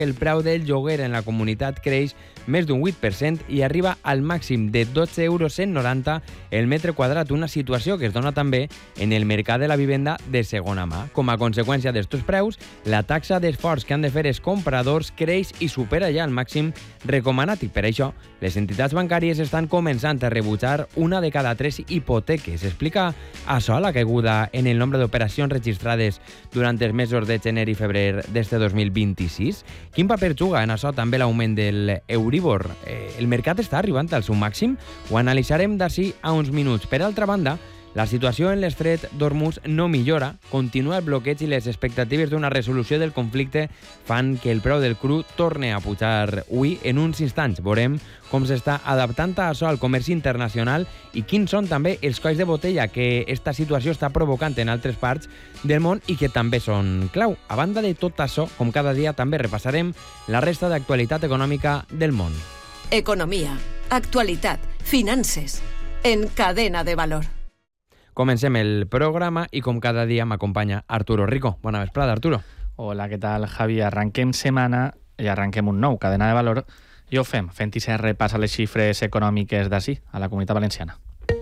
El preu del lloguer en la comunitat creix més d'un 8% i arriba al màxim de 12,90 € el metre quadrat, una situació que es dona també en el mercat de la vivenda de segona mà. Com a conseqüència d'estos preus, la taxa d'esforç que han de fer els compradors creix i supera ja el màxim recomanat, i per això les entitats bancàries estan començant a rebutjar una de cada 3 hipoteques. Explica això la caiguda en el nombre d'operacions registrades durant els mesos de gener i febrer d'este 2026. Quin paper juga en això també l'augment del Euribor? El mercat està arribant al seu màxim? Ho analitzarem d'ací a uns minuts. Per altra banda, la situació en l'estret d'Hormuz no millora, continua el bloqueig i les expectatives d'una resolució del conflicte fan que el preu del cru torni a pujar. Avui, en uns instants, veurem com s'està adaptant a això al comerç internacional i quins són també els colls de botella que esta situació està provocant en altres parts del món i que també són clau. A banda de tot això, com cada dia, també repassarem la resta d'actualitat econòmica del món. Economia, actualitat, finances, en Cadena de Valor. Comencem el programa i com cada dia m'acompanya Arturo Rico. Bona vesprada, Arturo. Hola, què tal, Javi? Arrenquem setmana i arrenquem un nou Cadena de Valor i ho fem fent-hi repàs a les xifres econòmiques d'ací, a la Comunitat Valenciana.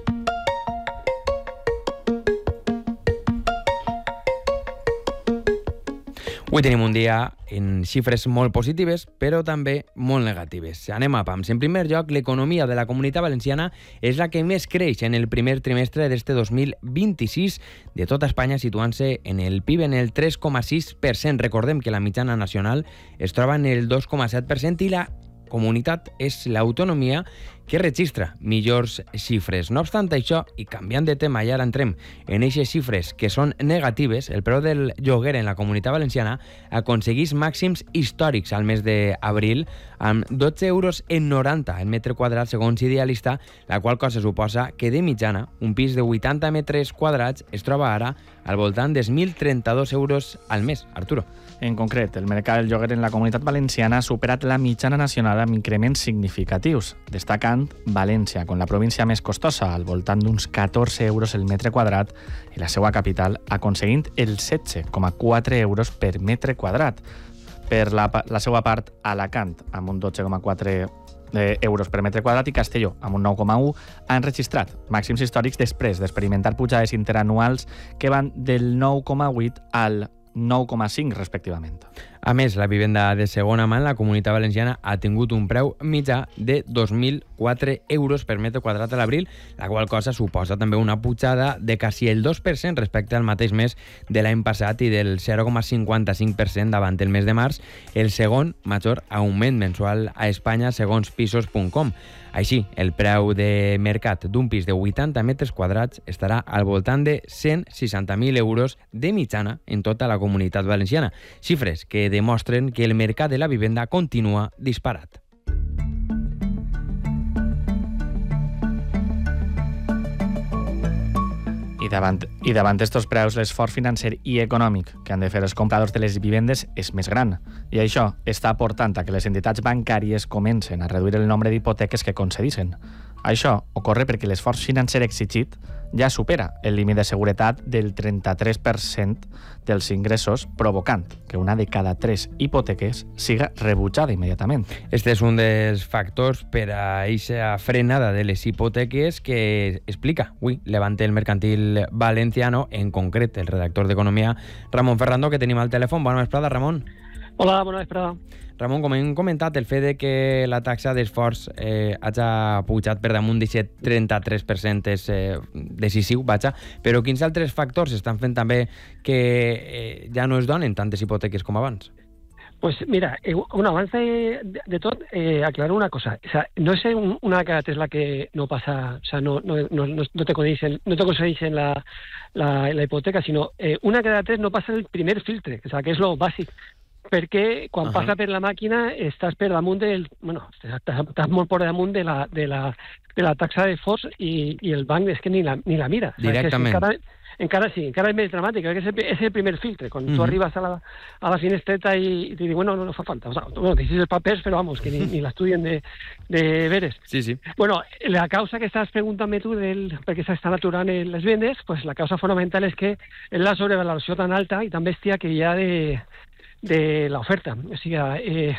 Avui tenim un dia en xifres molt positives, però també molt negatives. Anem a pams. En primer lloc, l'economia de la Comunitat Valenciana és la que més creix en el primer trimestre d'este 2026 de tota Espanya, situant-se en el PIB en el 3,6%. Recordem que la mitjana nacional es troba en el 2,7% i la comunitat és l'autonomia que registra millors xifres. No obstant això, i canviant de tema, i ara entrem en eixes xifres que són negatives, el preu del lloguer en la Comunitat Valenciana aconsegueix màxims històrics al mes d'abril, amb 12,90 € el metre quadrat segons Idealista, la qual cosa suposa que de mitjana un pis de 80 metres quadrats es troba ara al voltant dels 1.032 € al mes. Arturo. En concret, el mercat del lloguer en la Comunitat Valenciana ha superat la mitjana nacional amb increments significatius, destacant València, com la província més costosa, al voltant d'uns 14 € el metre quadrat, i la seva capital aconseguint els 16,4 € per metre quadrat. Per la seva part, Alacant, amb un 12,4 € per metre quadrat, i Castelló, amb un 9,1, han registrat màxims històrics després d'experimentar pujades interanuals que van del 9,8 al 9,5 respectivament. A més, la vivenda de segona mà en la Comunitat Valenciana ha tingut un preu mitjà de 2.004 € per metre quadrat a l'abril, la qual cosa suposa també una pujada de quasi el 2% respecte al mateix mes de l'any passat i del 0,55% davant el mes de març, el segon major augment mensual a Espanya segons pisos.com. Així, el preu de mercat d'un pis de 80 metres quadrats estarà al voltant de 160.000 € de mitjana en tota la Comunitat Valenciana, xifres que demostren que el mercat de la vivenda continua disparat. I davant d'estos preus, l'esforç financer i econòmic que han de fer els compradors de les vivendes és més gran. I això està portant a que les entitats bancàries comencen a reduir el nombre d'hipoteques que concedeixen. Això ocorre perquè l'esforç financer exigit ja supera el límit de seguretat del 33% dels ingressos, provocant que una de cada 3 hipoteques siga rebutjada immediatament. Este és un dels factors per a aquesta frenada de les hipoteques que explica avui Levante el Mercantil Valenciano, en concret el redactor d'Economia, Ramon Ferrando, que tenim al telèfon. Bona vesprada, Ramon. Hola, bona vesprada. Ramon, com hem comentat, el fet de que la taxa d'esforç hagi pujat per damunt d'aquest 33% és decisiu, però quins altres factors estan fent també que ja no es donen tantes hipoteques com abans? Pues mira, abans de tot, aclarar una cosa. O sea, no es una cada tres la que no pasa, o sea, no te concedeixen la hipoteca, sino una cada tres no pasa el primer filtre, o sea, que és lo bàsic. Perquè quan passa per la màquina estàs per damunt estàs molt per damunt de la taxa d'esforç i el banc és que ni la mira. Directament. O sigui, encara és més dramàtic, perquè és el primer filtre. Quan tu arribes a la finestreta i te diuen, bueno, no fa falta. O sea, bueno, te hiciste els papers, però vamos, que ni l'estudien de veres. Sí. Bueno, la causa que estàs preguntant-me tu perquè s'estan aturant les vendes, pues la causa fonamental és que és la sobrevaloració tan alta i tan bèstia que hi ha de la oferta. O sigui,